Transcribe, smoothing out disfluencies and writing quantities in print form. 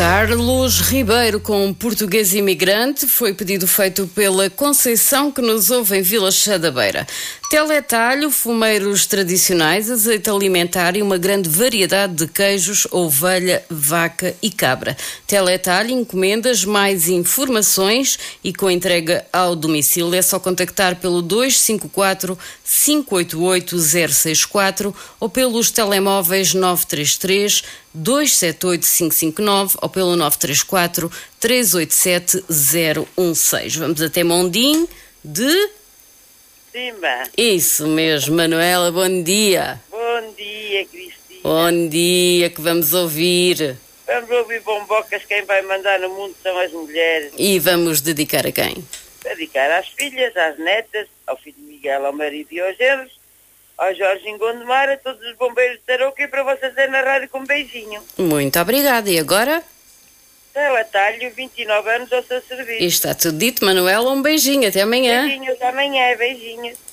Carlos Ribeiro, com português imigrante, foi pedido feito pela Conceição, que nos ouve em Vila Chá da Beira. Teletalho, fumeiros tradicionais, azeite alimentar e uma grande variedade de queijos, ovelha, vaca e cabra. Teletalho, encomendas, mais informações e com entrega ao domicílio. É só contactar pelo 254 588 064 ou pelos telemóveis 933 278 559 ou pelo 934 387 016. Vamos até Mondim de Simba. Isso mesmo, Manuela, bom dia. Bom dia, Cristina. Bom dia, que vamos ouvir. Vamos ouvir bombocas, quem vai mandar no mundo são as mulheres. E vamos dedicar a quem? Dedicar às filhas, às netas, ao filho Miguel, ao marido e aos genros, ao Jorge Gondomar, a todos os bombeiros de Tarouca e para vocês é na rádio com um beijinho. Muito obrigada. E agora? Teletalho, 29 anos ao seu serviço. E está tudo dito, Manuela, um beijinho, até amanhã. Beijinhos, amanhã, beijinhos.